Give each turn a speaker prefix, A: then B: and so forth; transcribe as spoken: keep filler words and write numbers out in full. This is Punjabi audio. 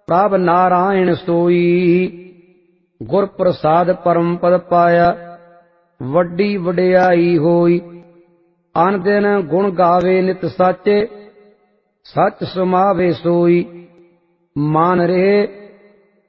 A: ਪ੍ਰਭ ਨਾਰਾਇਣ ਸੋਈ। ਗੁਰ ਪ੍ਰਸਾਦ ਪਰਮ ਪਦ ਪਾਇਆ, ਵੱਡੀ ਵਡਿਆਈ ਹੋਈ। ਅਨ ਦਿਨ ਗੁਣ ਗਾਵੇ ਨਿਤ ਸਾਚੇ, ਸਚ ਸਮਾਵੇ ਸੋਈ। ਮਨ ਰਹੇ